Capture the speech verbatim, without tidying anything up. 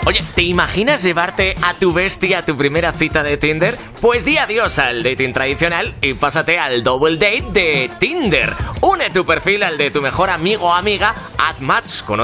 Oye, ¿te imaginas llevarte a tu bestia a tu primera cita de Tinder? Pues di adiós al dating tradicional y pásate al double date de Tinder. Une tu perfil al de tu mejor amigo o amiga, haz match con